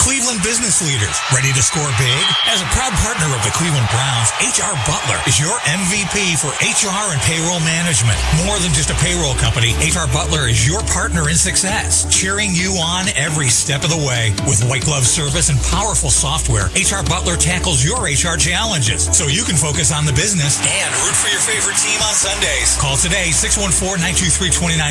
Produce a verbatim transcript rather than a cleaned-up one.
Cleveland business leaders, ready to score big? As a proud partner of the Cleveland Browns, H R Butler is your M V P for H R and payroll management. More than just a payroll company, H R Butler is your partner in success, cheering you on every step of the way. With white glove service and powerful software, H R Butler tackles your H R challenges so you can focus on the business and root for your favorite team on Sundays. Call today, six one four, nine two three, two nine